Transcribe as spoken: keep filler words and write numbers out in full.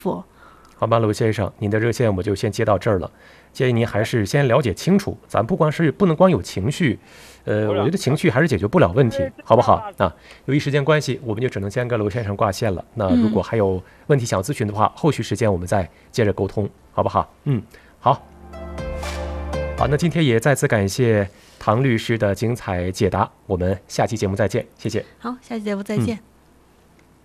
好吧，卢先生，您的热线我就先接到这儿了。建议您还是先了解清楚，咱不光是不能光有情绪，呃，我觉得情绪还是解决不了问题，好不好？啊，由于时间关系，我们就只能先跟卢先生挂线了。那如果还有问题想咨询的话，后续时间我们再接着沟通，好不好？嗯，好。好，那今天也再次感谢唐律师的精彩解答，我们下期节目再见，谢谢。 好，下期节目再见。嗯